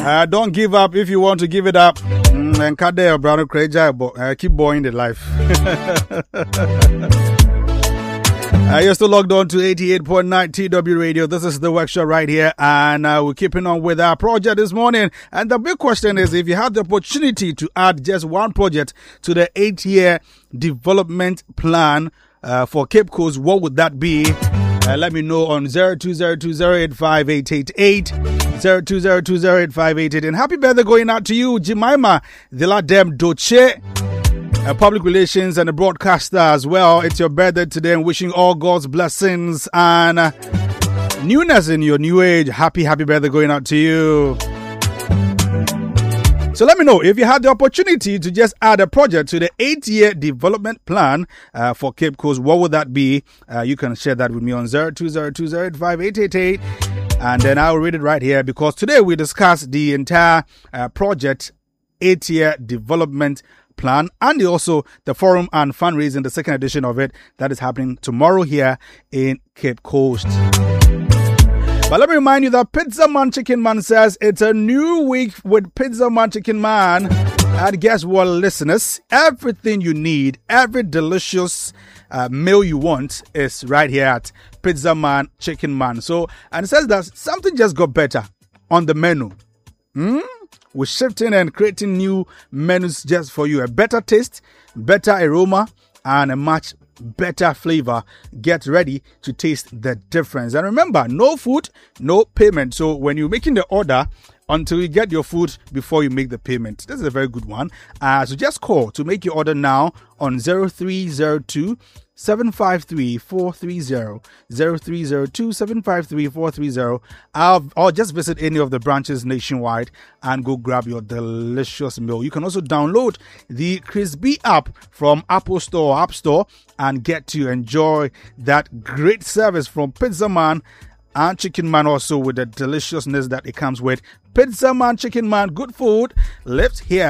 Don't give up if you want to give it up. And Kadeo Brown keep boring the life. You're still logged on to 88.9 TW Radio. This is the workshop right here, and we're keeping on with our project this morning. And the big question is, if you had the opportunity to add just one project to the 8-year development plan for Cape Coast, what would that be? Let me know on 0202085888, 0202085888. And happy birthday going out to you, Jemima Diladem Doche, public relations and a broadcaster as well. It's your birthday today, and wishing all God's blessings and newness in your new age. Happy birthday going out to you. So let me know if you had the opportunity to just add a project to the 8-year development plan for Cape Coast. What would that be? You can share that with me on 0202085888, and then I'll read it right here, because today we discuss the entire project 8-year development plan, and also the forum and fundraising, the second edition of it, that is happening tomorrow here in Cape Coast. But let me remind you that Pizza Man Chicken Man says it's a new week with Pizza Man Chicken Man. And guess what, listeners? Everything you need, every delicious meal you want is right here at Pizza Man Chicken Man. So, and it says that something just got better on the menu. We're shifting and creating new menus just for you. A better taste, better aroma, and a much better flavor. Get ready to taste the difference. And remember, no food, no payment. So when you're making the order, until you get your food before you make the payment. This is a very good one. So just call to make your order now on 0302 753 430, 0302 753 430. Or just visit any of the branches nationwide and go grab your delicious meal. You can also download the Crispy app from Apple Store or App Store and get to enjoy that great service from Pizza Man and Chicken Man, also with the deliciousness that it comes with. Pizza Man, Chicken Man, good food lives here.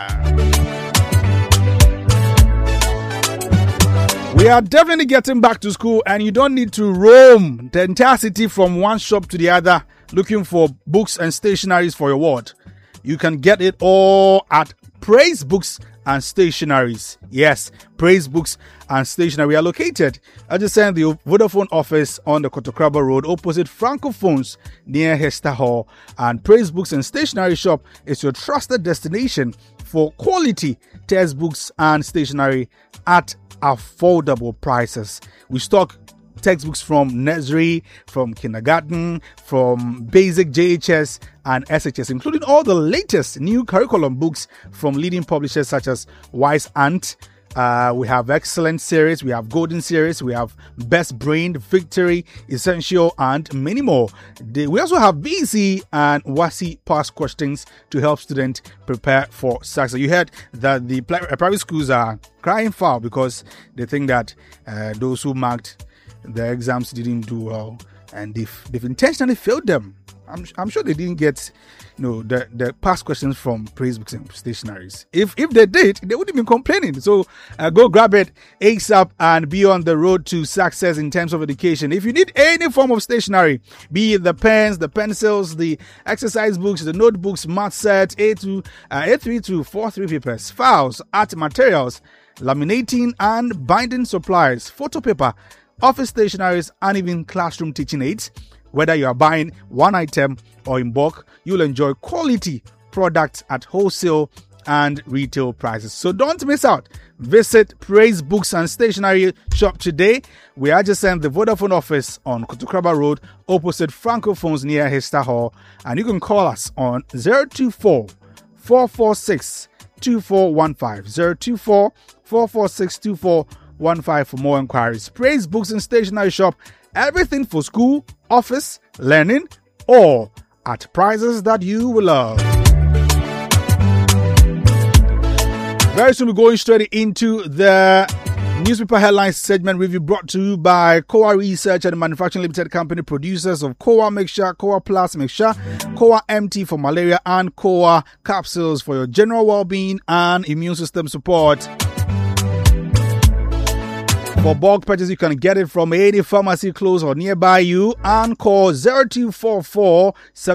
We are definitely getting back to school, and you don't need to roam the entire city from one shop to the other looking for books and stationaries for your ward. You can get it all at Praise Books and Stationaries. Yes, Praise Books and Stationery are located adjacent the Vodafone office on the Kotokraba Road, opposite Francophones near Hester Hall. And Praise Books and Stationery Shop is your trusted destination for quality textbooks and stationery at affordable prices. We stock textbooks from nursery, from kindergarten, from basic JHS and SHS, including all the latest new curriculum books from leading publishers such as Wise Ant. We have Excellent Series, we have Golden Series, we have Best Brain, Victory, Essential, and many more. We also have BC and WASI past questions to help students prepare for success. You heard that the private schools are crying foul because they think that those who marked the exams didn't do well, and they've intentionally failed them. I'm sure they didn't get the past questions from Praise Books and Stationaries. If they did, they wouldn't be complaining. So go grab it ASAP and be on the road to success in terms of education. If you need any form of stationery, be it the pens, the pencils, the exercise books, the notebooks, math set, A3 to 43 papers, files, art materials, laminating and binding supplies, photo paper, office stationaries, and even classroom teaching aids. Whether you are buying one item or in bulk, you'll enjoy quality products at wholesale and retail prices. So don't miss out. Visit Praise Books and Stationery Shop today. We are just in the Vodafone office on Kotokraba Road, opposite Francophones near Hester Hall. And you can call us on 024 446 2415, 024 446 2415 for more inquiries. Praise Books and Stationery Shop. Everything for school, office, learning, or at prices that you will love. Very soon we're going straight into the newspaper headlines segment review, brought to you by Kowa Research and Manufacturing Limited Company, producers of Kowa Mixture, Kowa Plus Mixture, Kowa MT for malaria, and Kowa capsules for your general well-being and immune system support. For bulk purchase, you can get it from any pharmacy close or nearby you, and call 0244